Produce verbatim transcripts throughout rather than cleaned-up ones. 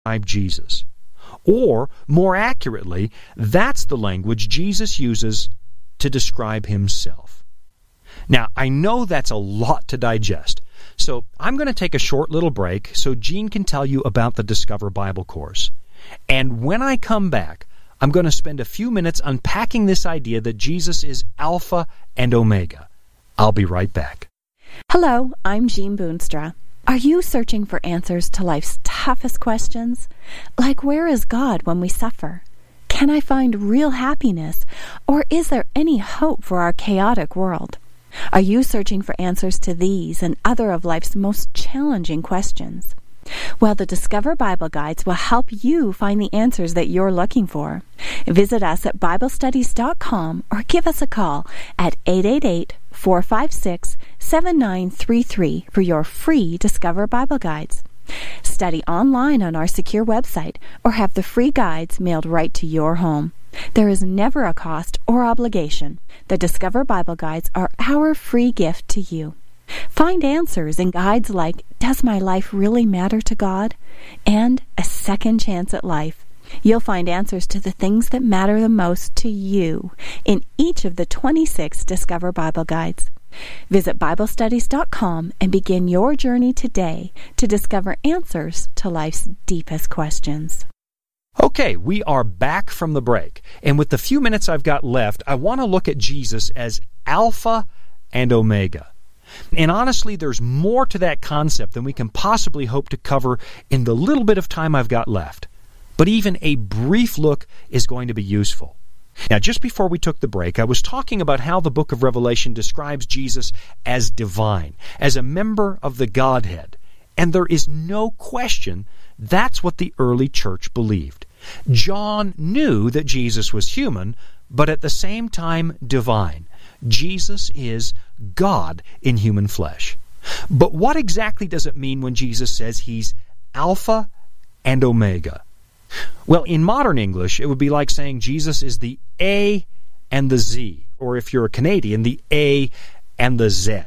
describe Jesus. Or, more accurately, that's the language Jesus uses to describe himself. Now, I know that's a lot to digest, so I'm going to take a short little break so Gene can tell you about the Discover Bible course. And when I come back, I'm going to spend a few minutes unpacking this idea that Jesus is Alpha and Omega. I'll be right back. Hello, I'm Jean Boonstra. Are you searching for answers to life's toughest questions? Like, where is God when we suffer? Can I find real happiness? Or is there any hope for our chaotic world? Are you searching for answers to these and other of life's most challenging questions? Well, the Discover Bible Guides will help you find the answers that you're looking for. Visit us at Bible Studies dot com or give us a call at eight eight eight, four five six, seven nine three three for your free Discover Bible Guides. Study online on our secure website or have the free guides mailed right to your home. There is never a cost or obligation. The Discover Bible Guides are our free gift to you. Find answers in guides like Does My Life Really Matter to God? And A Second Chance at Life. You'll find answers to the things that matter the most to you in each of the twenty-six Discover Bible Guides. Visit Bible Studies dot com and begin your journey today to discover answers to life's deepest questions. Okay, we are back from the break. And with the few minutes I've got left, I want to look at Jesus as Alpha and Omega. And honestly, there's more to that concept than we can possibly hope to cover in the little bit of time I've got left. But even a brief look is going to be useful. Now, just before we took the break, I was talking about how the book of Revelation describes Jesus as divine, as a member of the Godhead. And there is no question that's what the early church believed. John knew that Jesus was human, but at the same time divine. Jesus is God in human flesh. But what exactly does it mean when Jesus says he's Alpha and Omega? Well, in modern English, it would be like saying Jesus is the A and the Z, or if you're a Canadian, the A and the Z.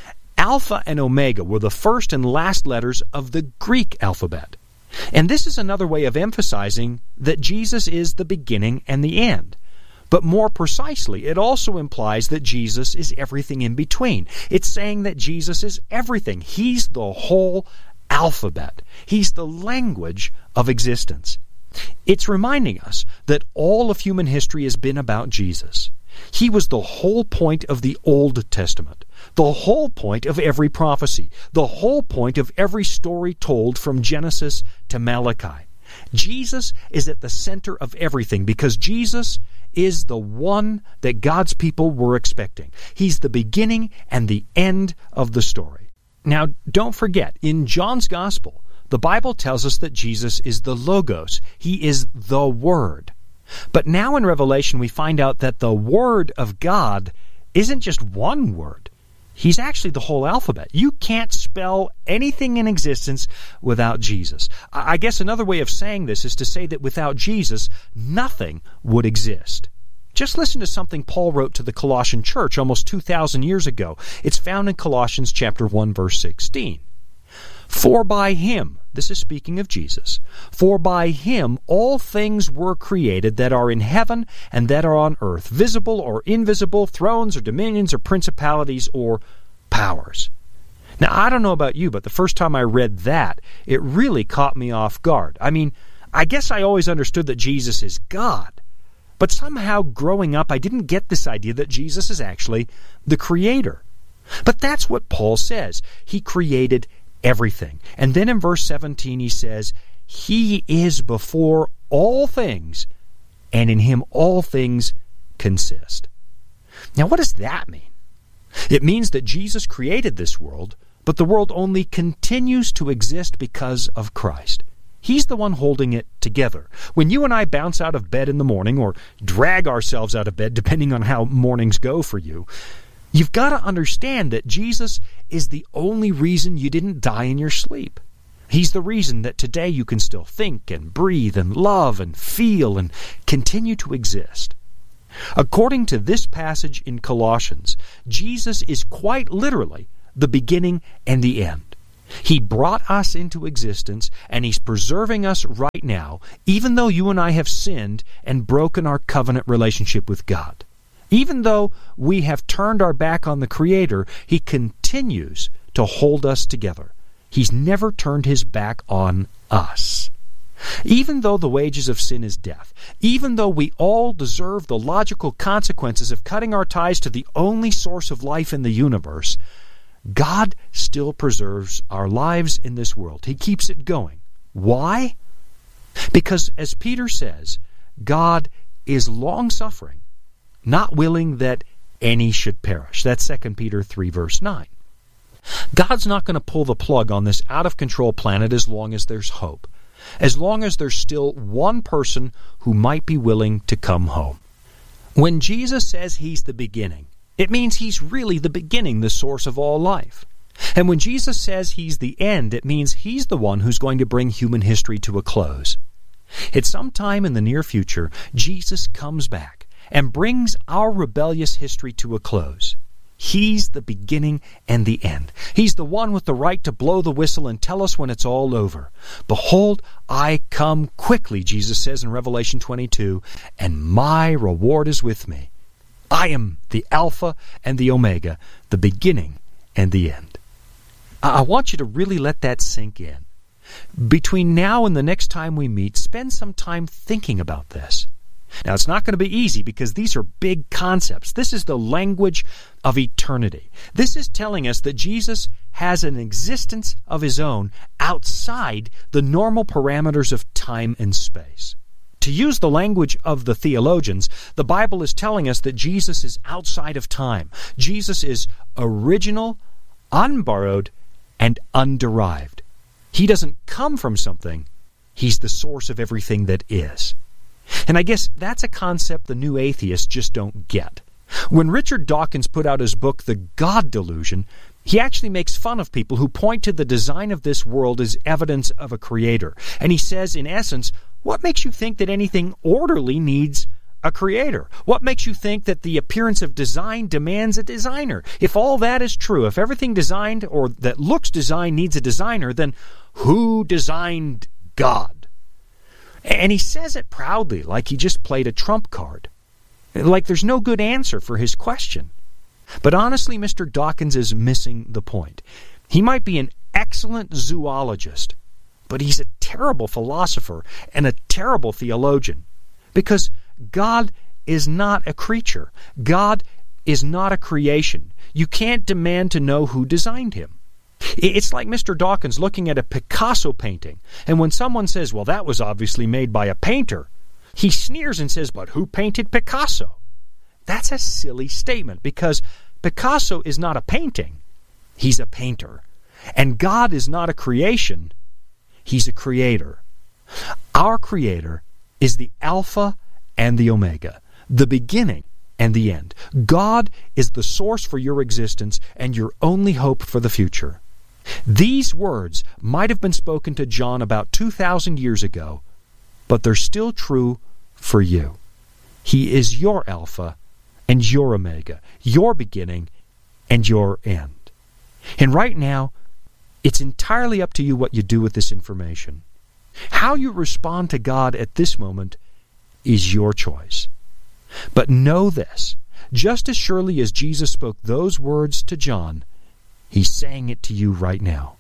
Alpha and Omega were the first and last letters of the Greek alphabet. And this is another way of emphasizing that Jesus is the beginning and the end. But more precisely, it also implies that Jesus is everything in between. It's saying that Jesus is everything. He's the whole alphabet. He's the language of existence. It's reminding us that all of human history has been about Jesus. He was the whole point of the Old Testament, the whole point of every prophecy, the whole point of every story told from Genesis to Malachi. Jesus is at the center of everything because Jesus is the one that God's people were expecting. He's the beginning and the end of the story. Now, don't forget, in John's Gospel, the Bible tells us that Jesus is the Logos. He is the Word. But now in Revelation, we find out that the Word of God isn't just one word. He's actually the whole alphabet. You can't spell anything in existence without Jesus. I guess another way of saying this is to say that without Jesus, nothing would exist. Just listen to something Paul wrote to the Colossian church almost two thousand years ago. It's found in Colossians chapter one, verse sixteen. For by him, this is speaking of Jesus, for by him all things were created that are in heaven and that are on earth, visible or invisible, thrones or dominions or principalities or powers. Now, I don't know about you, but the first time I read that, it really caught me off guard. I mean, I guess I always understood that Jesus is God, but somehow growing up I didn't get this idea that Jesus is actually the Creator. But that's what Paul says. He created everything. And then in verse seventeen he says, He is before all things, and in Him all things consist. Now what does that mean? It means that Jesus created this world, but the world only continues to exist because of Christ. He's the one holding it together. When you and I bounce out of bed in the morning, or drag ourselves out of bed, depending on how mornings go for you, you've got to understand that Jesus is the only reason you didn't die in your sleep. He's the reason that today you can still think and breathe and love and feel and continue to exist. According to this passage in Colossians, Jesus is quite literally the beginning and the end. He brought us into existence, and He's preserving us right now, even though you and I have sinned and broken our covenant relationship with God. Even though we have turned our back on the Creator, He continues to hold us together. He's never turned His back on us. Even though the wages of sin is death, even though we all deserve the logical consequences of cutting our ties to the only source of life in the universe, God still preserves our lives in this world. He keeps it going. Why? Because, as Peter says, God is long-suffering, not willing that any should perish. That's Second Peter three, verse nine. God's not going to pull the plug on this out-of-control planet as long as there's hope, as long as there's still one person who might be willing to come home. When Jesus says He's the beginning, it means He's really the beginning, the source of all life. And when Jesus says He's the end, it means He's the one who's going to bring human history to a close. At some time in the near future, Jesus comes back and brings our rebellious history to a close. He's the beginning and the end. He's the one with the right to blow the whistle and tell us when it's all over. Behold, I come quickly, Jesus says in Revelation twenty-two, and my reward is with me. I am the Alpha and the Omega, the beginning and the end. I want you to really let that sink in. Between now and the next time we meet, spend some time thinking about this. Now, it's not going to be easy because these are big concepts. This is the language of eternity. This is telling us that Jesus has an existence of His own outside the normal parameters of time and space. To use the language of the theologians, the Bible is telling us that Jesus is outside of time. Jesus is original, unborrowed, and underived. He doesn't come from something. He's the source of everything that is. And I guess that's a concept the new atheists just don't get. When Richard Dawkins put out his book, The God Delusion, he actually makes fun of people who point to the design of this world as evidence of a creator. And he says, in essence, what makes you think that anything orderly needs a creator? What makes you think that the appearance of design demands a designer? If all that is true, if everything designed or that looks designed needs a designer, then who designed God? And he says it proudly, like he just played a trump card. Like there's no good answer for his question. But honestly, Mister Dawkins is missing the point. He might be an excellent zoologist, but he's a terrible philosopher and a terrible theologian. Because God is not a creature. God is not a creation. You can't demand to know who designed Him. It's like Mister Dawkins looking at a Picasso painting, and when someone says, well, that was obviously made by a painter, he sneers and says, but who painted Picasso? That's a silly statement, because Picasso is not a painting. He's a painter. And God is not a creation. He's a creator. Our Creator is the Alpha and the Omega, the beginning and the end. God is the source for your existence and your only hope for the future. These words might have been spoken to John about two thousand years ago, but they're still true for you. He is your Alpha and your Omega, your beginning and your end. And right now, it's entirely up to you what you do with this information. How you respond to God at this moment is your choice. But know this, just as surely as Jesus spoke those words to John, He's saying it to you right now.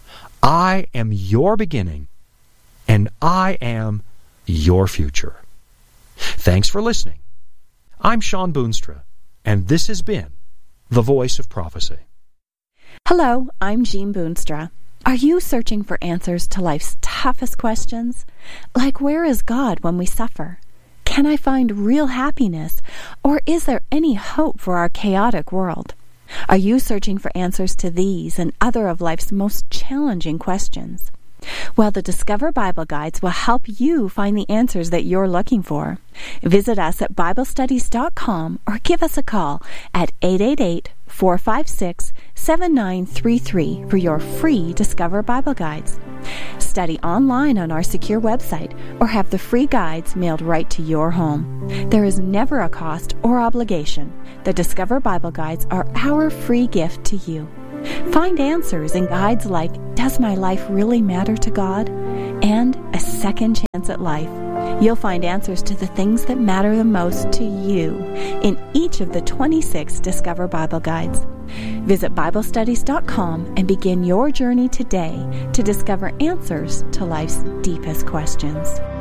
I am your beginning, and I am your future. Thanks for listening. I'm Sean Boonstra, and this has been The Voice of Prophecy. Hello, I'm Jean Boonstra. Are you searching for answers to life's toughest questions? Like, where is God when we suffer? Can I find real happiness? Or is there any hope for our chaotic world? Are you searching for answers to these and other of life's most challenging questions? Well, the Discover Bible Guides will help you find the answers that you're looking for. Visit us at Bible Studies dot com or give us a call at eight eight eight, four five six, seven nine three three for your free Discover Bible Guides. Study online on our secure website or have the free guides mailed right to your home. There is never a cost or obligation. The Discover Bible Guides are our free gift to you. Find answers in guides like Does My Life Really Matter to God? And A Second Chance at Life. You'll find answers to the things that matter the most to you in each of the twenty-six Discover Bible Guides. Visit Bible Studies dot com and begin your journey today to discover answers to life's deepest questions.